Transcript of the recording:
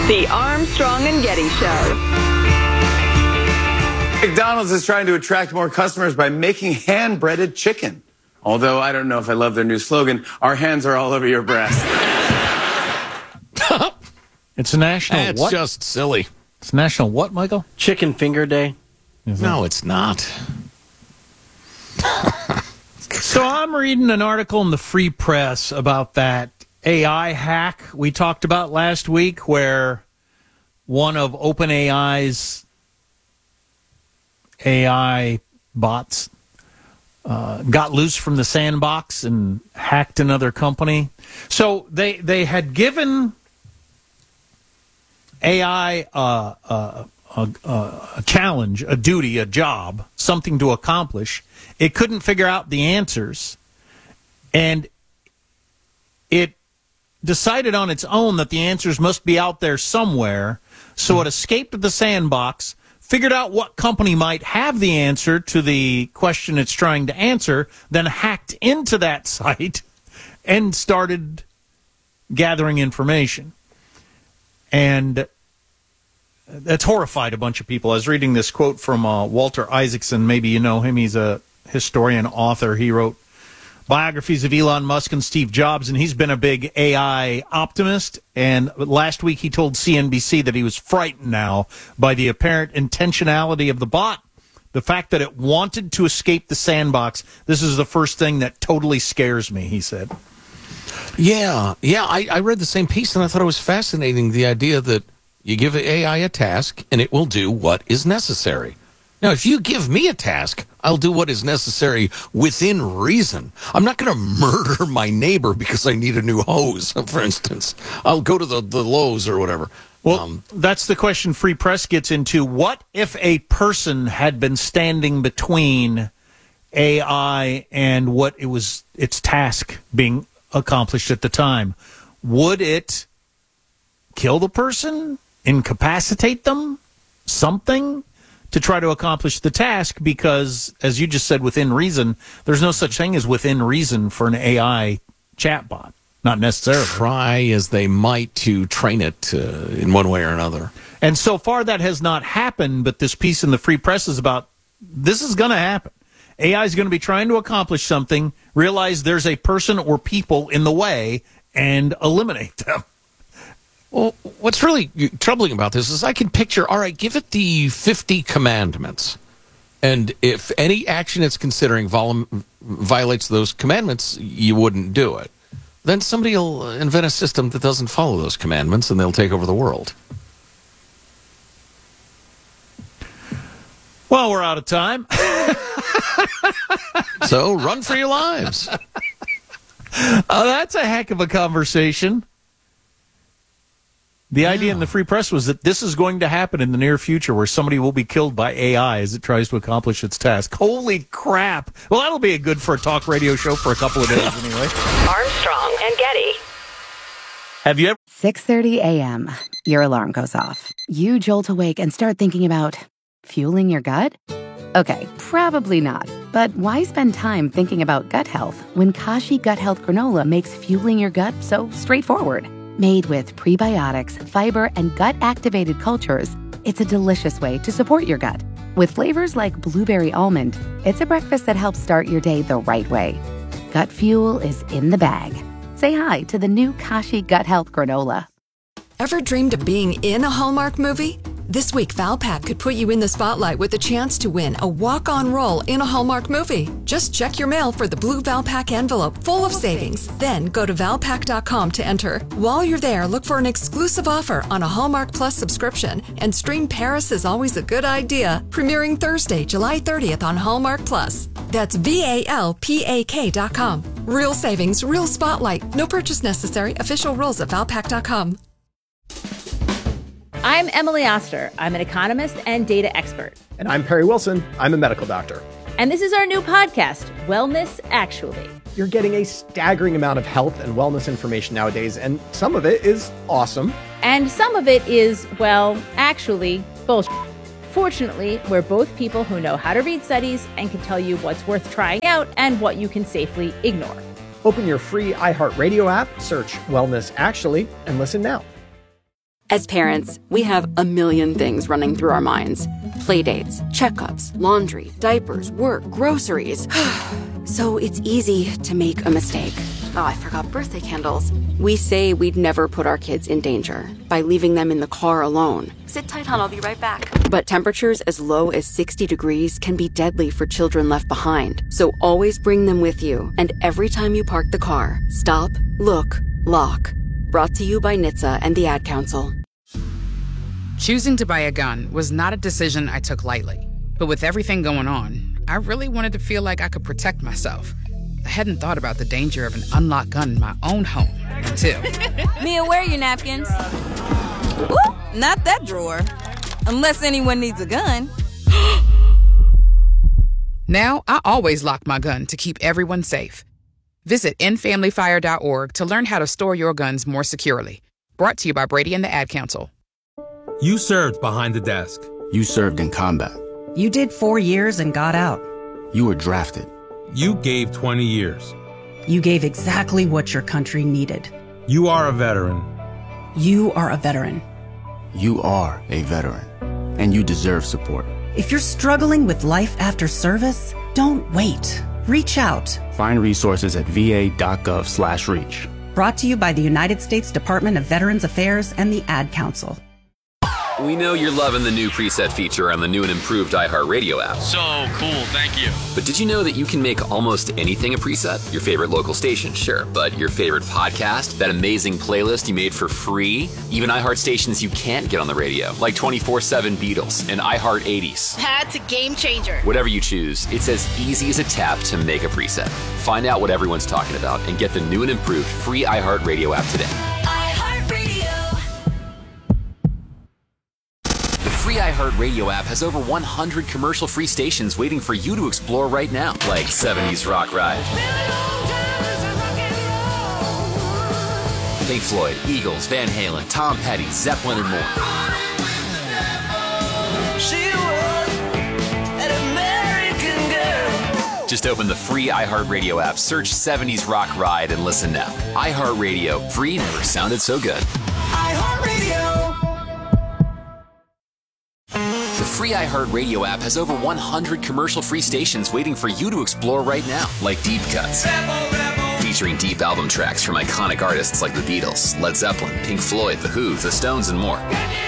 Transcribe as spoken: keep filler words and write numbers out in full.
The Armstrong and Getty Show. McDonald's is trying to attract more customers by making hand-breaded chicken. Although I don't know if I love their new slogan, our hands are all over your breast. It's a national That's what? just silly. It's national what, Michael? Chicken Finger Day. No, it's not. So I'm reading an article in the Free Press about that A I hack we talked about last week, where one of OpenAI's A I bots uh, got loose from the sandbox and hacked another company. So they they had given A I uh, uh, a, a, a challenge, a duty, a job, something to accomplish. It couldn't figure out the answers, and it decided on its own that the answers must be out there somewhere. So it escaped the sandbox, figured out what company might have the answer to the question it's trying to answer, then hacked into that site and started gathering information. And that's horrified a bunch of people. I was reading this quote from uh, Walter Isaacson. Maybe you know him. He's a historian, author. He wrote biographies of Elon Musk and Steve Jobs, and he's been a big A I optimist. And last week he told C N B C that he was frightened now by the apparent intentionality of the bot. The fact that it wanted to escape the sandbox. This is the first thing that totally scares me, he said. Yeah, yeah, I, I read the same piece, and I thought it was fascinating, the idea that you give A I a task, and it will do what is necessary. Now, if you give me a task, I'll do what is necessary within reason. I'm not going to murder my neighbor because I need a new hose, for instance. I'll go to the, the Lowe's or whatever. Well, um, that's the question Free Press gets into. What if a person had been standing between A I and what it was its task being accomplished at the time? Would it kill the person, incapacitate them, something to try to accomplish the task? Because, as you just said, within reason, there's no such thing as within reason for an A I chatbot. Not necessarily. Try as they might to train it uh, in one way or another. And so far that has not happened, but this piece in the Free Press is about this is going to happen. A I is going to be trying to accomplish something, realize there's a person or people in the way, and eliminate them. Well, what's really troubling about this is I can picture, all right, give it the fifty commandments. And if any action it's considering vol- violates those commandments, you wouldn't do it. Then somebody will invent a system that doesn't follow those commandments, and they'll take over the world. Well, we're out of time. So run for your lives. Oh, that's a heck of a conversation. The idea in the Free Press was that this is going to happen in the near future, where somebody will be killed by A I as it tries to accomplish its task. Holy crap. Well, that'll be a good for a talk radio show for a couple of days anyway. Armstrong and Getty. Have you ever... six thirty a.m. Your alarm goes off. You jolt awake and start thinking about fueling your gut? Okay, probably not. But why spend time thinking about gut health when Kashi Gut Health Granola makes fueling your gut so straightforward? Made with prebiotics, fiber, and gut-activated cultures, it's a delicious way to support your gut. With flavors like blueberry almond, it's a breakfast that helps start your day the right way. Gut fuel is in the bag. Say hi to the new Kashi Gut Health Granola. Ever dreamed of being in a Hallmark movie? This week, Valpak could put you in the spotlight with a chance to win a walk-on role in a Hallmark movie. Just check your mail for the blue Valpak envelope full of savings. Then go to valpak dot com to enter. While you're there, look for an exclusive offer on a Hallmark Plus subscription and stream Paris is Always a Good Idea, premiering Thursday, July thirtieth on Hallmark Plus. That's V A L P A K dot com. Real savings, real spotlight. No purchase necessary. Official rules at valpak dot com. I'm Emily Oster. I'm an economist and data expert. And I'm Perry Wilson. I'm a medical doctor. And this is our new podcast, Wellness Actually. You're getting a staggering amount of health and wellness information nowadays, and some of it is awesome. And some of it is, well, actually, bullshit. Fortunately, we're both people who know how to read studies and can tell you what's worth trying out and what you can safely ignore. Open your free iHeartRadio app, search Wellness Actually, and listen now. As parents, we have a million things running through our minds. Playdates, checkups, laundry, diapers, work, groceries. So it's easy to make a mistake. Oh, I forgot birthday candles. We say we'd never put our kids in danger by leaving them in the car alone. Sit tight, hon, I'll be right back. But temperatures as low as sixty degrees can be deadly for children left behind. So always bring them with you. And every time you park the car, stop, look, lock. Brought to you by N H T S A and the Ad Council. Choosing to buy a gun was not a decision I took lightly. But with everything going on, I really wanted to feel like I could protect myself. I hadn't thought about the danger of an unlocked gun in my own home until... Mia, where are your napkins? Ooh, not that drawer. Unless anyone needs a gun. Now, I always lock my gun to keep everyone safe. Visit end family fire dot org to learn how to store your guns more securely. Brought to you by Brady and the Ad Council. You served behind the desk. You served in combat. You did four years and got out. You were drafted. You gave twenty years. You gave exactly what your country needed. You are a veteran. You are a veteran. You are a veteran. And you deserve support. If you're struggling with life after service, don't wait. Reach out. Find resources at va.gov slash reach. Brought to you by the United States Department of Veterans Affairs and the Ad Council. We know you're loving the new preset feature on the new and improved iHeartRadio app. So cool, thank you. But did you know that you can make almost anything a preset? Your favorite local station, sure, but your favorite podcast, that amazing playlist you made for free, even iHeart stations you can't get on the radio, like twenty-four seven Beatles and iHeart eighties. That's a game changer. Whatever you choose, it's as easy as a tap to make a preset. Find out what everyone's talking about and get the new and improved free iHeartRadio app today. The free iHeartRadio app has over one hundred commercial-free stations waiting for you to explore right now, like seventies Rock Ride, Pink Floyd, Eagles, Van Halen, Tom Petty, Zeppelin, and more. Just open the free iHeartRadio app, search seventies Rock Ride, and listen now. iHeartRadio, free never sounded so good. iHeartRadio. The free iHeartRadio app has over one hundred commercial-free stations waiting for you to explore right now, like Deep Cuts, featuring deep album tracks from iconic artists like the Beatles, Led Zeppelin, Pink Floyd, The Who, The Stones, and more.